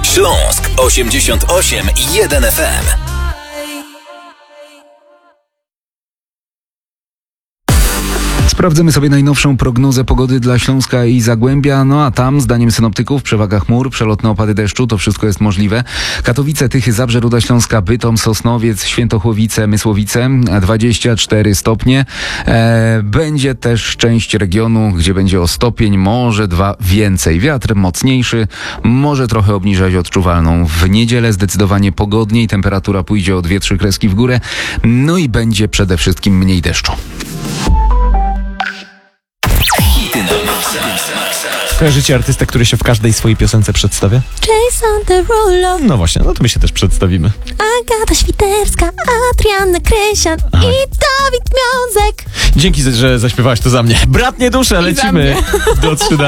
Śląsk 88,1 FM. Sprawdzamy sobie najnowszą prognozę pogody dla Śląska i Zagłębia, no a tam, zdaniem synoptyków, przewaga chmur, przelotne opady deszczu, to wszystko jest możliwe. Katowice, Tychy, Zabrze, Ruda Śląska, Bytom, Sosnowiec, Świętochłowice, Mysłowice, 24 stopnie. Będzie też część regionu, gdzie będzie o stopień, może 2 więcej. Wiatr mocniejszy, może trochę obniżać odczuwalną. W niedzielę zdecydowanie pogodniej, temperatura pójdzie o 2-3 kreski w górę, no i będzie przede wszystkim mniej deszczu. Kojarzycie artystę, który się w każdej swojej piosence przedstawia? Jason Derulo, No właśnie, no to my się też przedstawimy. Agata Świderska, Adrianna Krysian i Dawid Miązek. Dzięki, że zaśpiewałaś to za mnie. Bratnie dusze, lecimy do 13.